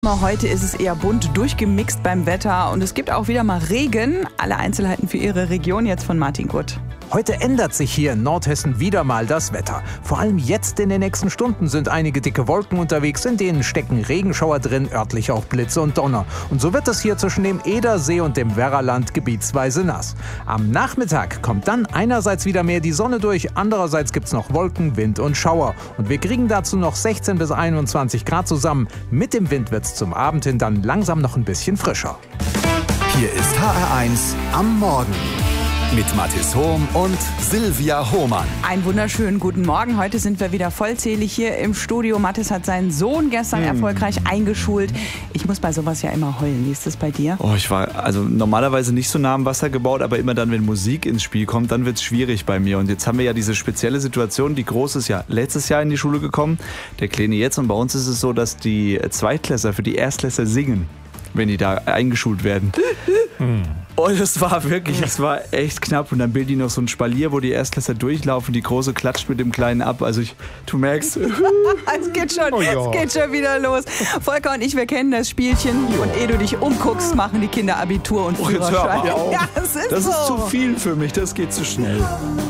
Heute ist es eher bunt durchgemixt beim Wetter und es gibt auch wieder mal Regen. Alle Einzelheiten für Ihre Region jetzt von Martin Gutt. Heute ändert sich hier in Nordhessen wieder mal das Wetter. Vor allem jetzt in den nächsten Stunden sind einige dicke Wolken unterwegs, in denen stecken Regenschauer drin, örtlich auch Blitze und Donner. Und so wird es hier zwischen dem Edersee und dem Werraland gebietsweise nass. Am Nachmittag kommt dann einerseits wieder mehr die Sonne durch, andererseits gibt's noch Wolken, Wind und Schauer. Und wir kriegen dazu noch 16 bis 21 Grad zusammen. Mit dem Wind wird's zum Abend hin dann langsam noch ein bisschen frischer. Hier ist HR1 am Morgen mit Mathis Hohm und Silvia Hohmann. Einen wunderschönen guten Morgen. Heute sind wir wieder vollzählig hier im Studio. Mathis hat seinen Sohn gestern erfolgreich eingeschult. Ich muss bei sowas ja immer heulen. Wie ist das bei dir? Ich war also normalerweise nicht so nah am Wasser gebaut, aber immer dann, wenn Musik ins Spiel kommt, dann wird es schwierig bei mir. Und jetzt haben wir ja diese spezielle Situation. Die Große ist ja letztes Jahr in die Schule gekommen, der Kleine jetzt. Und bei uns ist es so, dass die Zweitklässler für die Erstklässler singen, wenn die da eingeschult werden. Und es war echt knapp. Und dann bilden die noch so ein Spalier, wo die Erstklässler durchlaufen. Die Große klatscht mit dem Kleinen ab. Also du merkst... Es geht schon wieder los. Volker und ich, wir kennen das Spielchen. Und ehe du dich umguckst, machen die Kinder Abitur und Führerschein. Das ist zu viel für mich. Das geht zu schnell.